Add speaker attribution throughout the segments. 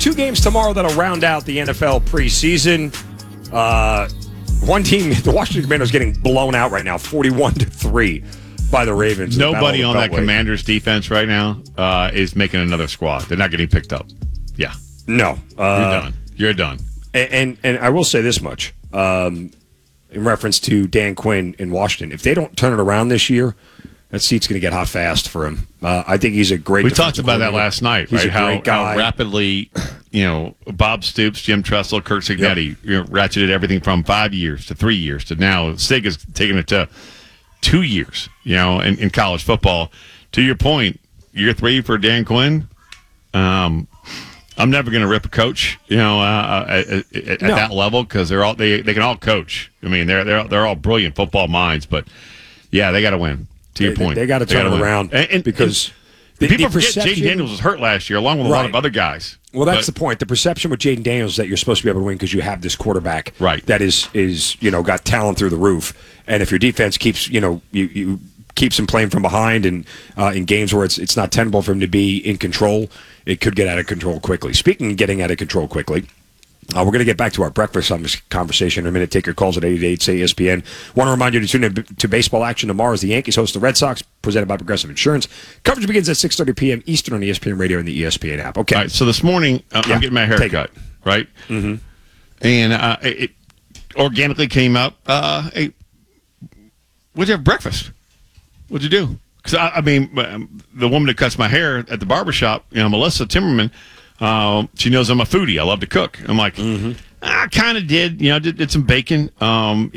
Speaker 1: 2 games tomorrow that'll round out the NFL preseason. One team, the Washington Commanders, getting blown out right now, 41-3 by the Ravens.
Speaker 2: Nobody on that Commanders defense right now is making another squad. They're not getting picked up. Yeah.
Speaker 1: No.
Speaker 2: You're done.
Speaker 1: And I will say this much in reference to Dan Quinn in Washington. If they don't turn it around this year, that seat's going to get hot fast for him. I think he's a great.
Speaker 2: We talked about that last night,
Speaker 1: he's
Speaker 2: right? How rapidly, Bob Stoops, Jim Tressel, Kirk Cignetti, ratcheted everything from 5 years to 3 years to now. Stig is taking it to 2 years. In college football. To your point, year 3 for Dan Quinn. I'm never going to rip a coach, at that level because they can all coach. I mean, they're all brilliant football minds, but yeah, they got to win. To your point,
Speaker 1: they got to turn it around, because
Speaker 2: people forget Jaden Daniels was hurt last year, along with a lot of other guys.
Speaker 1: Well, that's the point. The perception with Jaden Daniels is that you're supposed to be able to win because you have this quarterback, that is got talent through the roof, and if your defense keeps you keeps him playing from behind and in games where it's not tenable for him to be in control, it could get out of control quickly. Speaking of getting out of control quickly, we're going to get back to our breakfast on this conversation in a minute. Take your calls at 888-SAY-ESPN. Want to remind you to tune in to baseball action tomorrow as the Yankees host the Red Sox, presented by Progressive Insurance. Coverage begins at 6:30 p.m. Eastern on ESPN Radio and the ESPN app. Okay.
Speaker 2: All right, so this morning, I'm getting my hair cut, right? Mm-hmm. And it organically came up, hey, what'd you have for breakfast? What'd you do? Because, the woman that cuts my hair at the barbershop, Melissa Timmerman, she knows I'm a foodie. I love to cook. I'm like, I kind of did. Did some bacon, and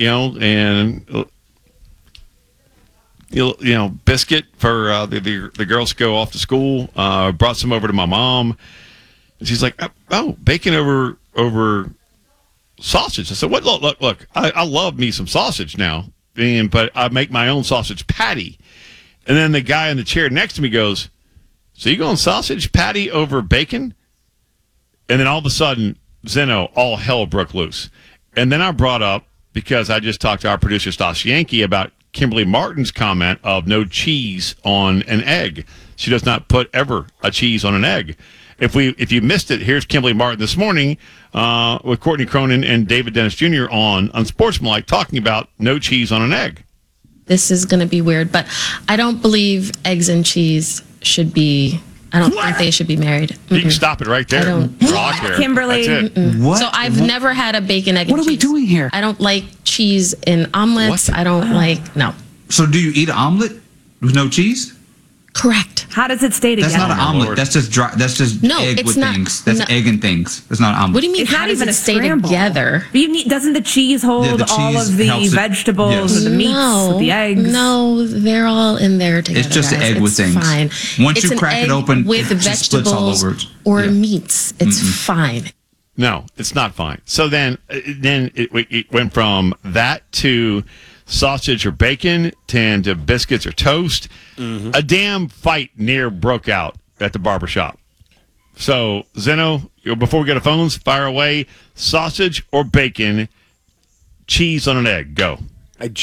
Speaker 2: biscuit for the girls to go off to school. Brought some over to my mom. And she's like, oh, bacon over sausage. I said, what? Look. I love me some sausage now, but I make my own sausage patty. And then the guy in the chair next to me goes, so you going sausage patty over bacon? And then all of a sudden, Zeno, all hell broke loose. And then I brought up, because I just talked to our producer, Stas Yankee, about Kimberly Martin's comment of no cheese on an egg. She does not put ever a cheese on an egg. If you missed it, here's Kimberly Martin this morning with Courtney Cronin and David Dennis Jr. on Sportsmanlike talking about no cheese on an egg.
Speaker 3: This is going to be weird, but I don't believe eggs and cheese should be... I don't think they should be married.
Speaker 2: You can stop it right there.
Speaker 3: I don't.
Speaker 4: Kimberly.
Speaker 2: That's it.
Speaker 4: What?
Speaker 3: So I've never had a bacon, egg, and cheese.
Speaker 4: What are we doing here?
Speaker 3: I don't like cheese in omelets.
Speaker 2: What?
Speaker 3: I don't like, no.
Speaker 5: So do you eat an omelet with no cheese?
Speaker 3: Correct.
Speaker 4: How does it stay together?
Speaker 5: That's not an omelet.
Speaker 2: Lord.
Speaker 5: That's just dry. That's just
Speaker 3: No,
Speaker 5: egg
Speaker 3: it's
Speaker 5: with
Speaker 3: not.
Speaker 5: things. That's
Speaker 3: No.
Speaker 5: egg and things. That's not an omelet.
Speaker 3: What do you mean?
Speaker 4: It's
Speaker 3: How
Speaker 4: not
Speaker 3: does
Speaker 4: even
Speaker 3: it
Speaker 4: a
Speaker 3: stay
Speaker 4: scramble.
Speaker 3: together?
Speaker 4: But doesn't the cheese hold
Speaker 5: Yeah, the
Speaker 4: all
Speaker 5: cheese
Speaker 4: of the
Speaker 5: helps it-
Speaker 4: vegetables
Speaker 5: yes.
Speaker 4: and the meats with the eggs?
Speaker 3: No, they're all in there together.
Speaker 5: It's just an
Speaker 3: guys.
Speaker 5: egg with
Speaker 3: It's
Speaker 5: things.
Speaker 3: fine.
Speaker 5: Once
Speaker 3: It's
Speaker 5: you
Speaker 3: an
Speaker 5: crack it
Speaker 3: egg
Speaker 5: open,
Speaker 3: with
Speaker 5: it just splits all
Speaker 3: vegetables
Speaker 5: over it.
Speaker 3: or
Speaker 5: Yeah.
Speaker 3: meats, it's fine.
Speaker 2: No, it's not fine. So then it went from that to sausage or bacon to biscuits or toast. A damn fight near broke out at the barbershop. So, Zeno, before we go to phones, fire away. Sausage or bacon, cheese on an egg. Go.